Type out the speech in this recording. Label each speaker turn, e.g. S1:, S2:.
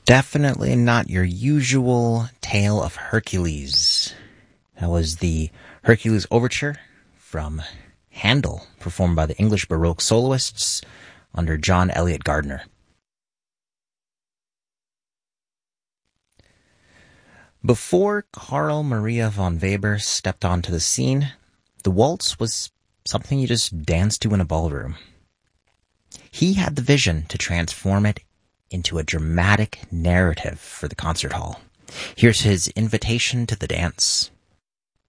S1: Definitely not your usual tale of Hercules. That was the Hercules Overture from Handel, performed by the English Baroque soloists under John Eliot Gardiner. Before Carl Maria von Weber stepped onto the scene, the waltz was something you just danced to in a ballroom. He had the vision to transform it into a dramatic narrative for the concert hall. Here's his invitation to the dance.